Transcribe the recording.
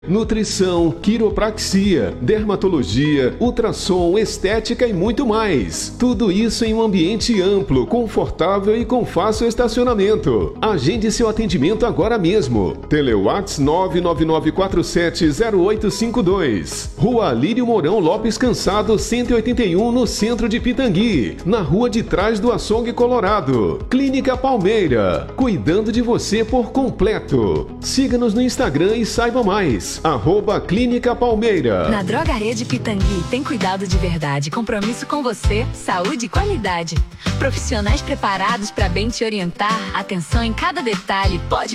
Nutrição, quiropraxia, dermatologia, ultrassom, estética e muito mais. Tudo isso em um ambiente amplo, confortável e com fácil estacionamento. Agende seu atendimento agora mesmo. Telewats 999470852. Rua Alírio Mourão Lopes Cansado, 181, no centro de Pitangui, na rua de trás do Açougue Colorado. Clínica Palmeira, cuidando de você por completo. Siga-nos no Instagram e saiba mais. @Clínica Palmeira. Na Drogaria de Pitangui tem cuidado de verdade, compromisso com você, saúde e qualidade. Profissionais preparados para bem te orientar, atenção em cada detalhe. Pode